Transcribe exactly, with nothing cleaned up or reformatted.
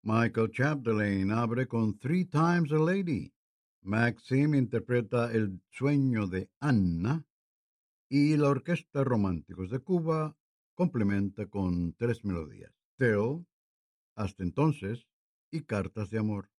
Michael Chapdelaine abre con Three Times a Lady. Maxim interpreta El sueño de Anna y la Orquesta Románticos de Cuba complementa con tres melodías: Teo, Hasta entonces y Cartas de amor.